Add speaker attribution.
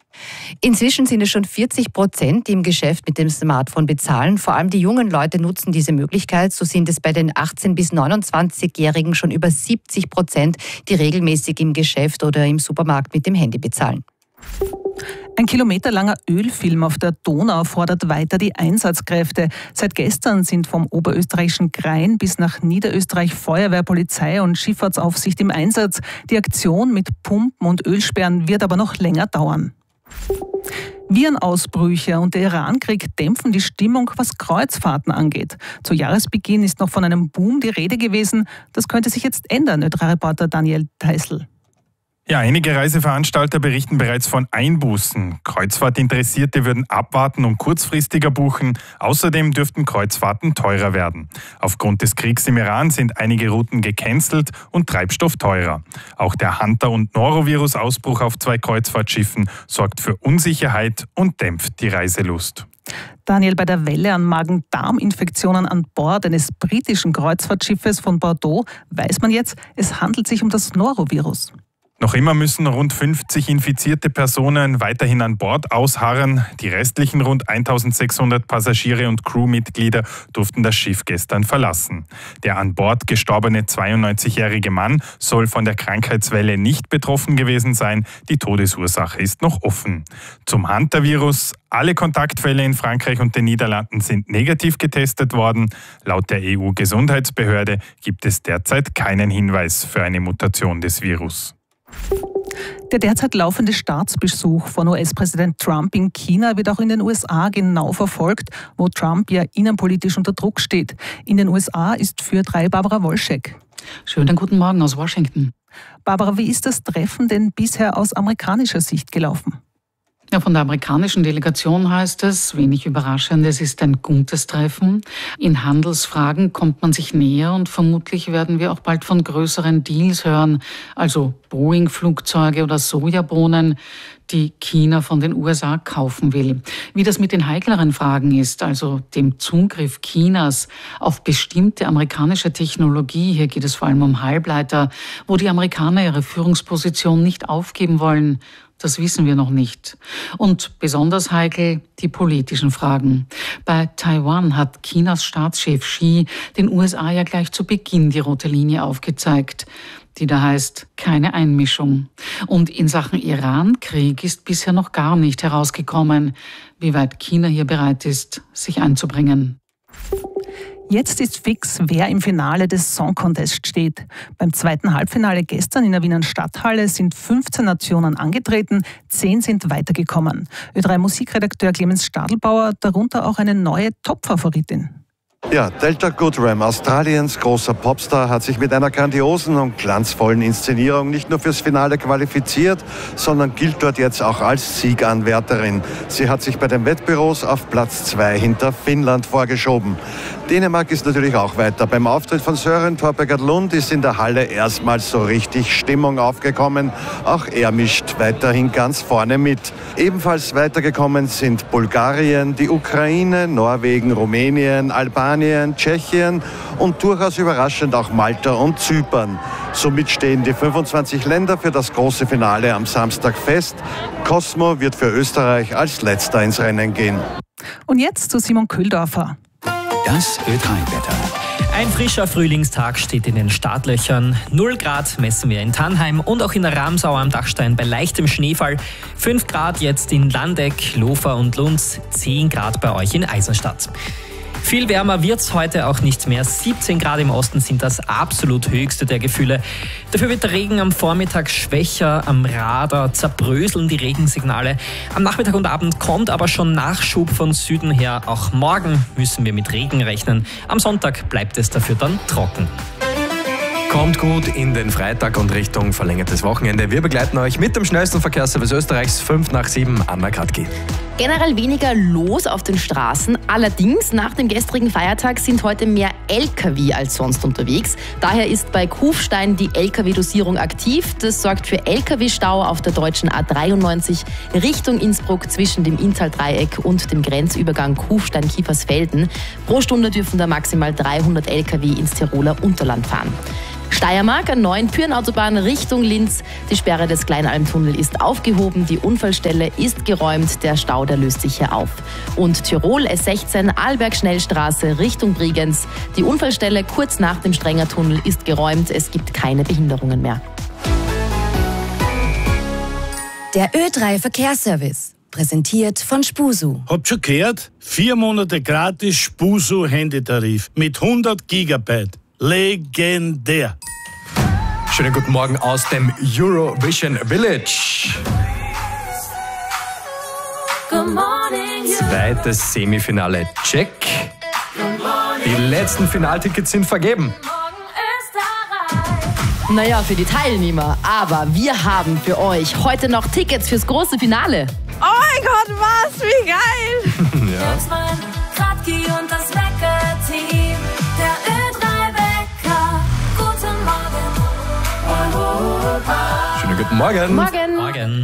Speaker 1: Inzwischen sind es schon 40%, die im Geschäft mit dem Smartphone bezahlen. Vor allem die jungen Leute nutzen diese Möglichkeit. So sind es bei den 18- bis 29-Jährigen schon über 70%, die regelmäßig im Geschäft oder im Supermarkt mit dem Handy bezahlen.
Speaker 2: Ein kilometerlanger Ölfilm auf der Donau fordert weiter die Einsatzkräfte. Seit gestern sind vom oberösterreichischen Krain bis nach Niederösterreich Feuerwehr, Polizei und Schifffahrtsaufsicht im Einsatz. Die Aktion mit Pumpen und Ölsperren wird aber noch länger dauern. Virenausbrüche und der Irankrieg dämpfen die Stimmung, was Kreuzfahrten angeht. Zu Jahresbeginn ist noch von einem Boom die Rede gewesen. Das könnte sich jetzt ändern, ÖTRA-Reporter Daniel Theißl.
Speaker 3: Ja, einige Reiseveranstalter berichten bereits von Einbußen. Kreuzfahrtinteressierte würden abwarten und kurzfristiger buchen. Außerdem dürften Kreuzfahrten teurer werden. Aufgrund des Kriegs im Iran sind einige Routen gecancelt und Treibstoff teurer. Auch der Hunter- und Norovirus-Ausbruch auf 2 Kreuzfahrtschiffen sorgt für Unsicherheit und dämpft die Reiselust.
Speaker 2: Daniel, bei der Welle an Magen-Darm-Infektionen an Bord eines britischen Kreuzfahrtschiffes von Bordeaux weiß man jetzt, es handelt sich um das Norovirus.
Speaker 3: Noch immer müssen rund 50 infizierte Personen weiterhin an Bord ausharren. Die restlichen rund 1600 Passagiere und Crewmitglieder durften das Schiff gestern verlassen. Der an Bord gestorbene 92-jährige Mann soll von der Krankheitswelle nicht betroffen gewesen sein. Die Todesursache ist noch offen. Zum Hunter-Virus: Alle Kontaktfälle in Frankreich und den Niederlanden sind negativ getestet worden. Laut der EU-Gesundheitsbehörde gibt es derzeit keinen Hinweis für eine Mutation des Virus.
Speaker 2: Der derzeit laufende Staatsbesuch von US-Präsident Trump in China wird auch in den USA genau verfolgt, wo Trump ja innenpolitisch unter Druck steht. In den USA ist für 3 Barbara Wolschek.
Speaker 4: Schönen guten Morgen aus Washington.
Speaker 2: Barbara, wie ist das Treffen denn bisher aus amerikanischer Sicht gelaufen?
Speaker 4: Ja, von der amerikanischen Delegation heißt es, wenig überraschend, es ist ein gutes Treffen. In Handelsfragen kommt man sich näher und vermutlich werden wir auch bald von größeren Deals hören, also Boeing-Flugzeuge oder Sojabohnen, die China von den USA kaufen will. Wie das mit den heikleren Fragen ist, also dem Zugriff Chinas auf bestimmte amerikanische Technologie, hier geht es vor allem um Halbleiter, wo die Amerikaner ihre Führungsposition nicht aufgeben wollen, das wissen wir noch nicht. Und besonders heikel die politischen Fragen. Bei Taiwan hat Chinas Staatschef Xi den USA ja gleich zu Beginn die rote Linie aufgezeigt, die da heißt, keine Einmischung. Und in Sachen Iran-Krieg ist bisher noch gar nicht herausgekommen, wie weit China hier bereit ist, sich einzubringen.
Speaker 2: Jetzt ist fix, wer im Finale des Song Contest steht. Beim zweiten Halbfinale gestern in der Wiener Stadthalle sind 15 Nationen angetreten, 10 sind weitergekommen. Ö3-Musikredakteur Clemens Stadelbauer, darunter auch eine neue Top-Favoritin.
Speaker 5: Ja, Delta Goodrem, Australiens großer Popstar, hat sich mit einer grandiosen und glanzvollen Inszenierung nicht nur fürs Finale qualifiziert, sondern gilt dort jetzt auch als Sieganwärterin. Sie hat sich bei den Wettbüros auf Platz 2 hinter Finnland vorgeschoben. Dänemark ist natürlich auch weiter. Beim Auftritt von Søren Torpegard Lund ist in der Halle erstmals so richtig Stimmung aufgekommen. Auch er mischt weiterhin ganz vorne mit. Ebenfalls weitergekommen sind Bulgarien, die Ukraine, Norwegen, Rumänien, Albanien, Tschechien und durchaus überraschend auch Malta und Zypern. Somit stehen die 25 Länder für das große Finale am Samstag fest. Cosmo wird für Österreich als letzter ins Rennen gehen.
Speaker 2: Und jetzt zu Simon Köhldorfer.
Speaker 6: Das Ö3-Wetter. Ein frischer Frühlingstag steht in den Startlöchern. 0 Grad messen wir in Tannheim und auch in der Ramsau am Dachstein bei leichtem Schneefall. 5 Grad jetzt in Landeck, Lofer und Lunds, 10 Grad bei euch in Eisenstadt. Viel wärmer wird's heute auch nicht mehr. 17 Grad im Osten sind das absolut höchste der Gefühle. Dafür wird der Regen am Vormittag schwächer, am Radar zerbröseln die Regensignale. Am Nachmittag und Abend kommt aber schon Nachschub von Süden her. Auch morgen müssen wir mit Regen rechnen. Am Sonntag bleibt es dafür dann trocken.
Speaker 7: Kommt gut in den Freitag und Richtung verlängertes Wochenende. Wir begleiten euch mit dem schnellsten Verkehrsservice Österreichs 5 nach 7, Anna Katki.
Speaker 8: Generell weniger los auf den Straßen. Allerdings, nach dem gestrigen Feiertag sind heute mehr Lkw als sonst unterwegs. Daher ist bei Kufstein die Lkw-Dosierung aktiv. Das sorgt für Lkw-Stau auf der deutschen A93 Richtung Innsbruck zwischen dem Inntal-Dreieck und dem Grenzübergang Kufstein-Kiefersfelden. Pro Stunde dürfen da maximal 300 Lkw ins Tiroler Unterland fahren. Steiermark, A9 Pürenautobahn Richtung Linz. Die Sperre des Kleinalmtunnel ist aufgehoben, die Unfallstelle ist geräumt, der Stau, der löst sich hier auf. Und Tirol, S16 Arlberg-Schnellstraße Richtung Bregenz. Die Unfallstelle kurz nach dem Strengertunnel ist geräumt, es gibt keine Behinderungen mehr.
Speaker 9: Der Ö3 Verkehrsservice, präsentiert von Spusu.
Speaker 10: Habt schon gehört? 4 Monate gratis Spusu Handytarif mit 100 Gigabyte. Legendär.
Speaker 7: Schönen guten Morgen aus dem Eurovision Village. Zweites Semifinale check. Die letzten Finaltickets sind vergeben.
Speaker 8: Naja, für die Teilnehmer. Aber wir haben für euch heute noch Tickets fürs große Finale.
Speaker 11: Oh mein Gott, was? Wie geil!
Speaker 7: Ja.
Speaker 12: Und das Wecker-Team, der Ö3-Wecker. Guten Morgen, Europa.
Speaker 7: Schönen guten Morgen.
Speaker 8: Morgen.
Speaker 6: Morgen.